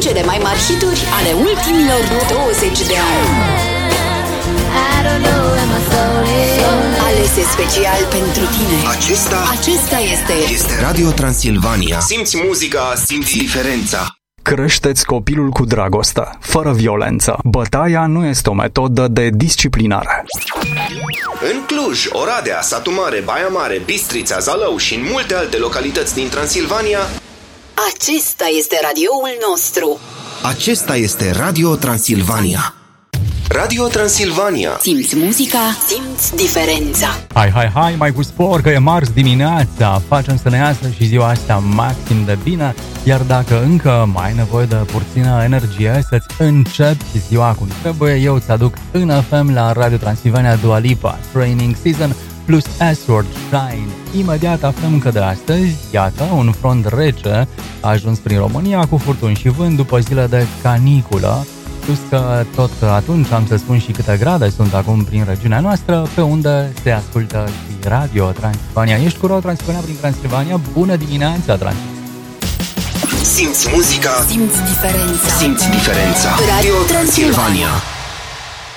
cele mai mari hituri ale ultimilor 20 de ani. Alese special pentru tine. Acesta este Radio Transilvania. Simți muzica, simți diferența. Creșteți copilul cu dragoste, fără violență. Bătaia nu este o metodă de disciplinare. În Cluj, Oradea, Satu Mare, Baia Mare, Bistrița, Zalău și în multe alte localități din Transilvania, acesta este radioul nostru. Acesta este Radio Transilvania. Radio Transilvania. Simți muzica, simți diferența. Hai, mai cu spor că e marți dimineața. Facem să ne iasă și ziua asta maxim de bine. Iar dacă încă mai ai nevoie de puțină energie să-ți începi ziua cum trebuie, eu îți aduc în FM la Radio Transilvania Dua Lipa, Training Season plus Sword Shine. Imediat aflăm că de astăzi, iată, un front rece a ajuns prin România cu furtuni și vânt după zile de caniculă. Plus că tot atunci am să spun și câte grade sunt acum prin regiunea noastră, pe unde se ascultă și Radio Transilvania. Ești cu Radio Transilvania prin Transilvania? Bună dimineața, Transilvania! Simți muzica, simți diferența. Simți diferența. Radio Transilvania.